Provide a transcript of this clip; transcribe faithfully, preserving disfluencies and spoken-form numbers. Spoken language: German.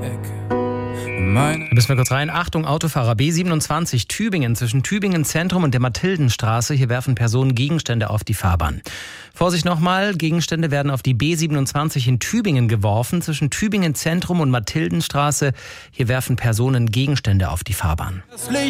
Da müssen wir kurz rein. Achtung, Autofahrer B siebenundzwanzig Tübingen, zwischen Tübingen Zentrum und der Mathildenstraße. Hier werfen Personen Gegenstände auf die Fahrbahn. Vorsicht nochmal, Gegenstände werden auf die B siebenundzwanzig in Tübingen geworfen, zwischen Tübingen Zentrum und Mathildenstraße. Hier werfen Personen Gegenstände auf die Fahrbahn.